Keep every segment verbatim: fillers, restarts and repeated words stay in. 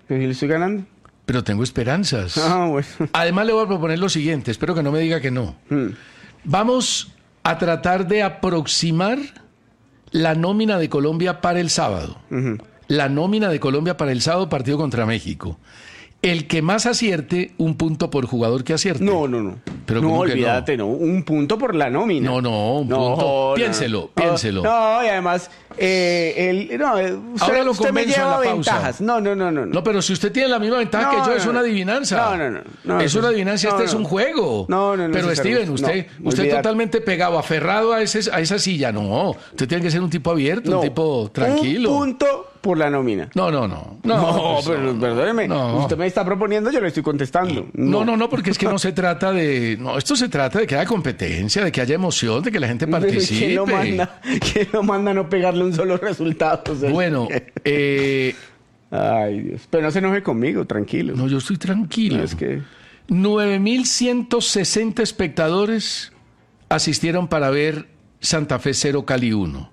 Pero si le estoy ganando. Pero tengo esperanzas. Ah, bueno. Además le voy a proponer lo siguiente, espero que no me diga que no. Hmm. Vamos a tratar de aproximar la nómina de Colombia para el sábado. Uh-huh. La nómina de Colombia para el sábado, partido contra México. El que más acierte, un punto por jugador que acierte. No, no, no. Pero no, ¿cómo que olvídate, no? Un punto por la nómina. No, no, un no, punto. no, Piénselo, no. piénselo. No, y además, eh, el, no, usted, Ahora lo usted me convenzo en lleva la pausa. ventajas. No, no, no, no. No, pero si usted tiene la misma ventaja No, que yo, no, es no. una adivinanza. No, no, no. no es una adivinanza, no, este no. es un juego. No, no, no. Pero César, Steven, no, usted, usted olvídate. totalmente pegado, aferrado a, ese, a esa silla. No, usted tiene que ser un tipo abierto, No, un tipo tranquilo. Un punto por la nómina. No, no, no. No, No, pues pero no. perdóneme. No. Usted me está proponiendo, yo le estoy contestando. No, no, no, porque es que no se trata de... No, esto se trata de que haya competencia, de que haya emoción, de que la gente participe. ¿Quién lo manda? ¿Quién lo manda a no pegarle un solo resultado? O sea, Bueno, eh... Ay, Dios. Pero no se enoje conmigo, tranquilo. No, yo estoy tranquilo. No, es que... nueve mil ciento sesenta espectadores asistieron para ver Santa Fe cero Cali uno.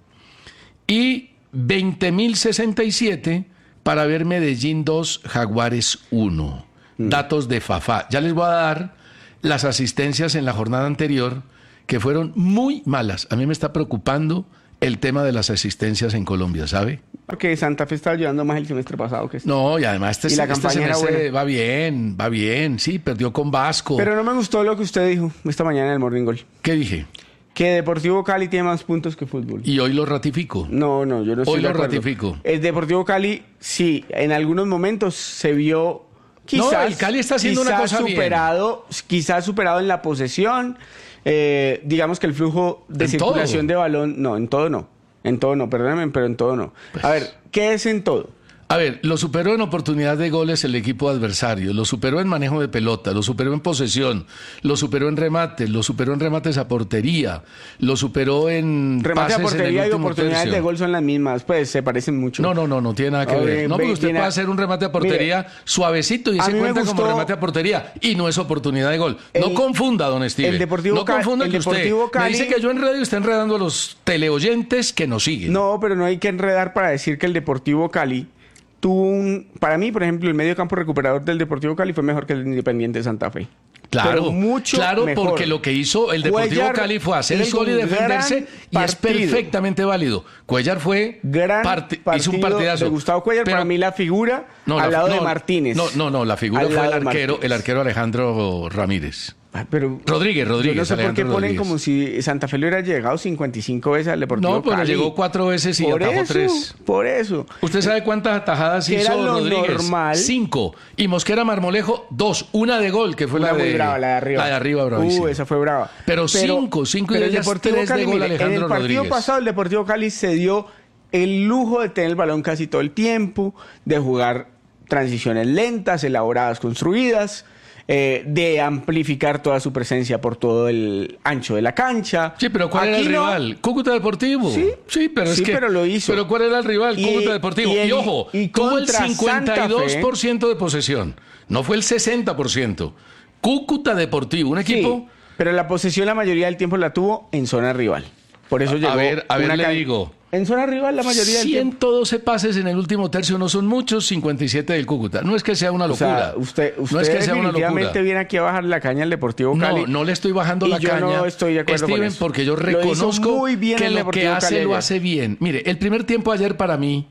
Y veinte mil sesenta y siete para ver Medellín dos Jaguares uno. Mm. Datos de Fafá. Ya les voy a dar las asistencias en la jornada anterior, que fueron muy malas. A mí me está preocupando el tema de las asistencias en Colombia, ¿sabe? Porque Santa Fe estaba ayudando más el semestre pasado que este. No, y además este, y la este campaña era semestre buena. va bien, va bien, sí, perdió con Vasco. Pero no me gustó lo que usted dijo esta mañana en el Morning Goal. ¿Qué dije? Que Deportivo Cali tiene más puntos que fútbol. Y hoy lo ratifico. No, no, yo no estoy Hoy de lo acuerdo. ratifico. El Deportivo Cali, sí, en algunos momentos se vio quizás... No, el Cali está haciendo una cosa superado, bien. Quizás superado en la posesión. Eh, digamos que el flujo de ¿En circulación todo? de balón... No, en todo no. En todo no, perdónenme, pero en todo no. Pues... A ver, ¿qué es en todo? A ver, lo superó en oportunidad de goles el equipo adversario, lo superó en manejo de pelota, lo superó en posesión, lo superó en remates, lo superó en remates a portería, lo superó en remate a pases portería en el y último oportunidades tercio. de gol son las mismas, pues se parecen mucho. No, no, no, no tiene nada que A ver. ver, No, porque usted tiene- puede hacer un remate a portería Mire, suavecito y a se mí me cuenta como gustó- remate a portería y no es oportunidad de gol. no El- confunda, don Steven. el Deportivo no Cali- confunda el que usted Deportivo me Cali- dice que yo enredo y está enredando a los teleoyentes que nos siguen. No, pero no hay que enredar para decir que el Deportivo Cali tuvo un... Para mí, por ejemplo, el medio campo recuperador del Deportivo Cali fue mejor que el Independiente de Santa Fe. Claro, Pero mucho claro, mejor. porque lo que hizo el Deportivo Cuellar Cali fue hacer el hizo gol y un defenderse gran y es partido. perfectamente válido. Cuellar fue Gran parti- partido hizo un partidazo. de Gustavo Cuellar, Pero- para mí la figura no, al la- lado no, de Martínez. No, no, no, la figura Al fue el lado de arquero, Martínez. el arquero Alejandro Ramírez. Ah, pero Rodríguez, Rodríguez, yo no sé por Alejandro qué ponen Rodríguez. como si Santa Fe le hubiera llegado cincuenta y cinco veces al Deportivo No, pero Cali. llegó cuatro veces y por atajó eso, tres. Por eso. ¿Usted sabe cuántas atajadas Que era hizo lo Rodríguez? normal. Cinco. Y Mosquera Marmolejo, dos. Una de gol, que fue Una la de... muy brava, la de arriba. La de arriba, bravísima. Uh, esa fue brava. Pero cinco, cinco y pero de el ellas Deportivo tres de Cali, gol mire, Alejandro en el partido Rodríguez. pasado el Deportivo Cali se dio el lujo de tener el balón casi todo el tiempo, de jugar transiciones lentas, elaboradas, construidas, eh, de amplificar toda su presencia por todo el ancho de la cancha. Sí, pero ¿cuál era Aquí el no. rival? Cúcuta Deportivo. Sí, sí, pero es sí, que... pero lo hizo. Pero ¿cuál era el rival? Y- Cúcuta Deportivo. y Y, el- ojo, y tuvo el contra cincuenta y dos por ciento Santa de posesión. No fue el sesenta por ciento. Cúcuta Deportivo, un Sí, equipo... pero la posesión la mayoría del tiempo la tuvo en zona rival. Por eso llegó A ver, a ver, una le ca- digo. En zona rival la mayoría del tiempo. ciento doce pases en el último tercio, no son muchos, cincuenta y siete del Cúcuta. No es que sea una O locura. sea, usted, usted no es que sea una definitivamente locura. viene aquí a bajar la caña al Deportivo Cali. No, no le estoy bajando y la yo caña. no estoy de acuerdo Steven, con eso. porque yo Lo hizo reconozco muy bien que el lo que Deportivo hace Cali lo ayer. hace bien. Mire, el primer tiempo ayer para mí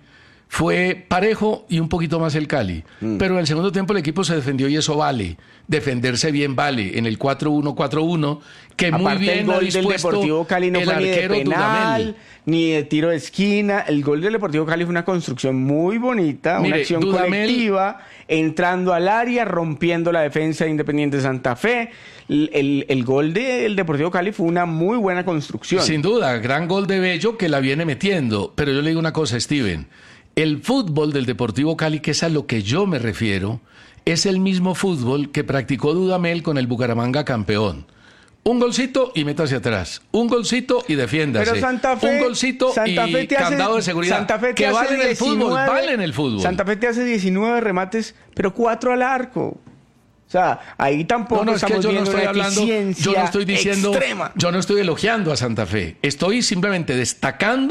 fue parejo y un poquito más el Cali. Mm. Pero en el segundo tiempo el equipo se defendió y eso vale. Defenderse bien vale. En el cuatro uno cuatro uno, que muy Aparte, bien el ha gol del dispuesto Deportivo Cali no el fue ni de arquero penal, Dudamel. ni de tiro de esquina. El gol del Deportivo Cali fue una construcción muy bonita, Mire, una acción Dudamel- colectiva, entrando al área, rompiendo la defensa de Independiente Santa Fe. El, el- el gol del Deportivo Cali fue una muy buena construcción. Sin duda, gran gol de Bello que la viene metiendo. Pero yo le digo una cosa, Steven. El fútbol del Deportivo Cali, que es a lo que yo me refiero, es el mismo fútbol que practicó Dudamel con el Bucaramanga campeón. Un golcito y meta hacia atrás. Un golcito y defiéndase. Pero Santa Fe, Un golcito Santa y Fe te hace- candado de seguridad. Santa Fe te que hace vale en el fútbol, diecinueve vale en el fútbol. Santa Fe te hace diecinueve remates, pero cuatro al arco. O sea, ahí tampoco No, no, es que estamos yo no viendo estoy una hablando, eficiencia yo no estoy diciendo, extrema. yo no estoy elogiando a Santa Fe. Estoy simplemente destacando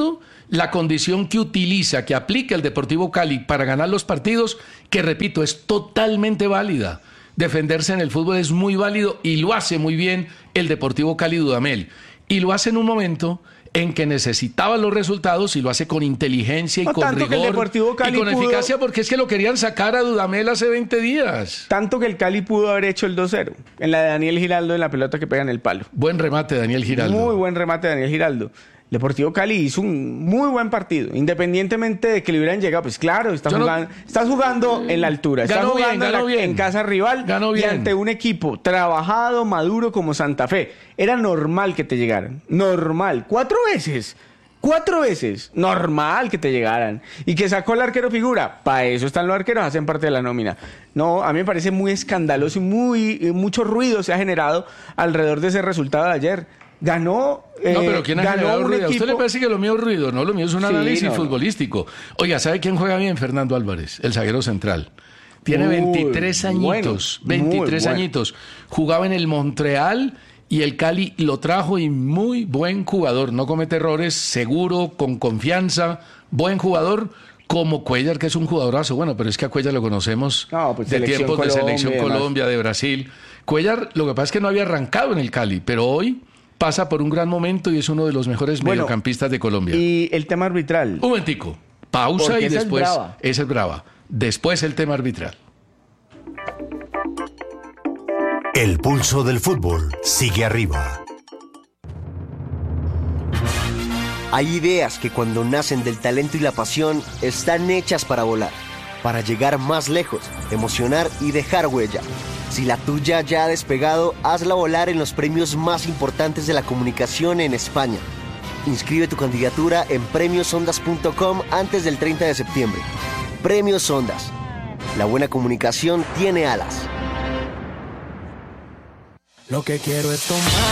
la condición que utiliza, que aplica el Deportivo Cali para ganar los partidos, que repito, es totalmente válida. Defenderse en el fútbol es muy válido y lo hace muy bien el Deportivo Cali Dudamel. Y lo hace en un momento en que necesitaba los resultados y lo hace con inteligencia y no, con tanto rigor que el Deportivo Cali y con pudo, eficacia, porque es que lo querían sacar a Dudamel hace veinte días. Tanto que el Cali pudo haber hecho el dos cero en la de Daniel Giraldo, en la pelota que pega en el palo. Buen remate, Daniel Giraldo. Muy buen remate, Daniel Giraldo. El Deportivo Cali hizo un muy buen partido, independientemente de que le hubieran llegado. Pues claro, está Yo jugando, no... estás jugando en la altura, estás ganó jugando bien, en, la, bien. en casa rival ganó y bien. ante un equipo trabajado, maduro como Santa Fe. Era normal que te llegaran, normal, cuatro veces. Cuatro veces, normal que te llegaran. Y que sacó el arquero figura. Para eso están los arqueros, hacen parte de la nómina. No, a mí me parece muy escandaloso y muy, y mucho ruido se ha generado alrededor de ese resultado de ayer. Ganó. Eh, no, pero ¿quién ha ganó generado un ruido? ¿A equipo... usted le parece que lo mío es ruido? No, lo mío es un Sí, análisis no, no. futbolístico. Oiga, ¿sabe quién juega bien? Fernando Álvarez, el zaguero central. Tiene Muy veintitrés añitos. bueno, veintitrés bueno. añitos. Jugaba en el Montreal. Y el Cali lo trajo y muy buen jugador, no comete errores, seguro, con confianza, buen jugador, como Cuellar, que es un jugadorazo. Bueno, pero es que a Cuellar lo conocemos No, pues de Selección tiempos de Colombia Selección y demás. Colombia, de Brasil. Cuellar, lo que pasa es que no había arrancado en el Cali, pero hoy pasa por un gran momento y es uno de los mejores Bueno, mediocampistas de Colombia. Y el tema arbitral. Un momentico, pausa Porque y esa es después... brava. Esa es brava. Después el tema arbitral. El pulso del fútbol sigue arriba. Hay ideas que cuando nacen del talento y la pasión están hechas para volar, para llegar más lejos, emocionar y dejar huella. Si la tuya ya ha despegado, hazla volar en los premios más importantes de la comunicación en España. Inscribe tu candidatura en premios ondas punto com antes del treinta de septiembre. Premios Ondas. La buena comunicación tiene alas. Lo que quiero es tomar